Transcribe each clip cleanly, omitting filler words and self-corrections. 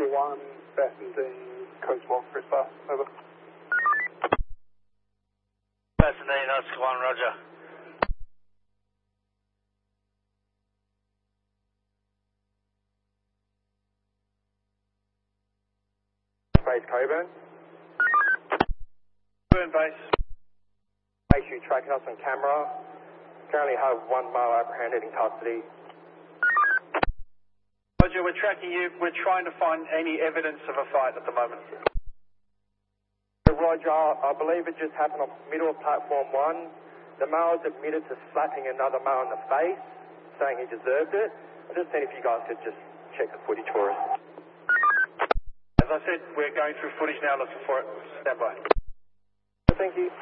Oscar 1, Bassendean, Coast Walk, Crispa, over. Bassendean, Oscar 1, roger. Base Coburn. Coburn base. Make sure you're tracking us on camera. Currently have 1 male apprehended in custody. Roger, we're tracking you. We're trying to find any evidence of a fight at the moment. Roger, I believe it just happened on middle of platform 1. The male is admitted to slapping another male in the face, saying he deserved it. I just think if you guys could just check the footage for us. As I said, we're going through footage now looking for it. Stand by. Thank you.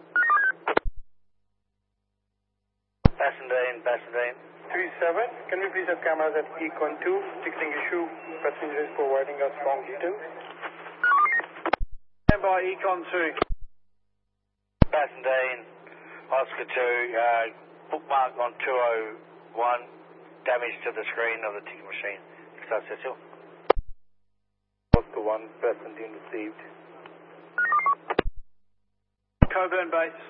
Bassendean. 37, can we please have cameras at Econ 2, tickling issue, passengers providing us wrong details? Stand by, Econ 2. Bassendean, Oscar 2, bookmark on 201, damage to the screen of the ticket machine. Cecil. Oscar 1, Bassendean received. Coburn base.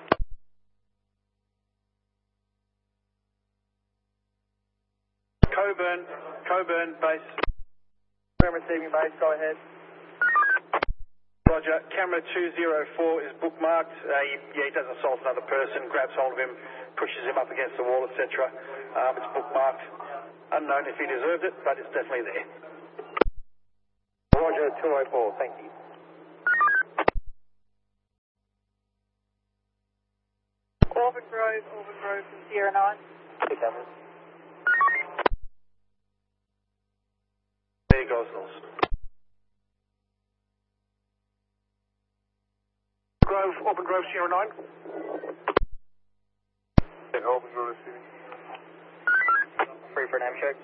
Coburn base. I'm receiving base, go ahead. Roger, camera 204 is bookmarked. He does assault another person, grabs hold of him, pushes him up against the wall, etc. It's bookmarked. Unknown if he deserved it, but it's definitely there. Roger, 204, thank you. Auburn Grove, Sierra 9. Pick up. There goes North. Auburn Grove, Sierra 9. Yeah, Auburn Grove receiving. Free for name check.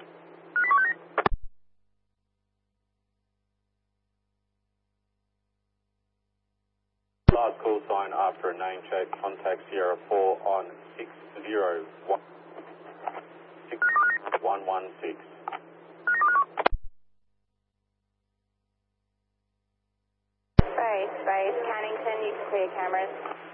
Last call sign after a name check, contact Sierra 4 on 60116. Base, Cannington, you can clear cameras.